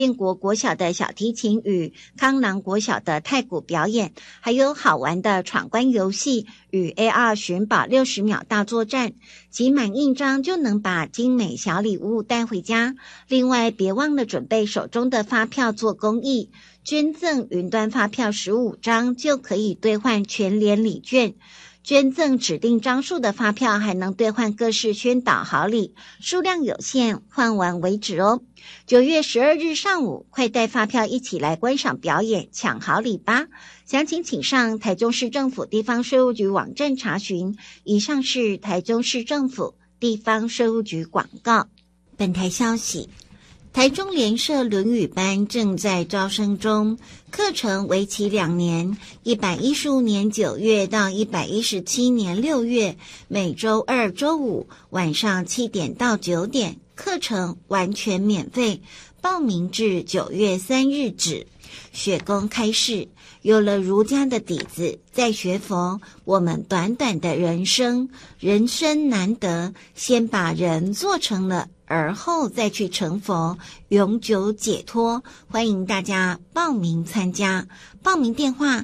建国国小的小提琴与康南国小的太鼓表演，还有好玩的闯关游戏与 AR 寻宝60秒大作战，集满印章就能把精美小礼物带回家。另外别忘了准备手中的发票做公益，捐赠云端发票15张就可以兑换全联礼券，捐赠指定张数的发票还能兑换各式宣导好礼，数量有限，换完为止哦。9月12日上午，快带发票一起来观赏表演，抢好礼吧！详情请上台中市政府地方税务局网站查询。以上是台中市政府地方税务局广告。本台消息，台中联社轮语班正在招生中，课程为期2年，115年9月到117年6月，每周2、周5晚上7点到9点，课程完全免费，报名至9月3日止。学公开示，有了儒家的底子，再学佛，我们短短的人生难得，先把人做成了，而后再去成佛，永久解脱。欢迎大家报名参加，报名电话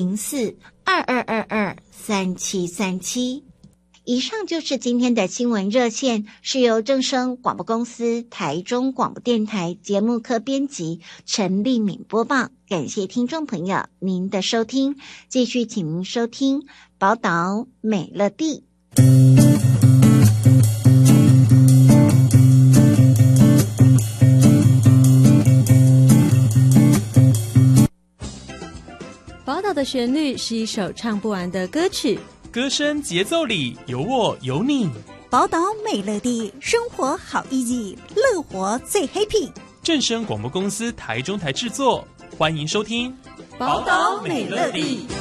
04-2222-3737。以上就是今天的新闻热线，是由正声广播公司台中广播电台节目科编辑陈丽敏播报。感谢听众朋友您的收听，继续请您收听宝岛美乐地。 宝岛的旋律是一首唱不完的歌曲， 歌声节奏里有我有你。 宝岛美乐地，生活好意义，乐活最 happy。 正声广播公司台中台制作，欢迎收听宝岛美乐地。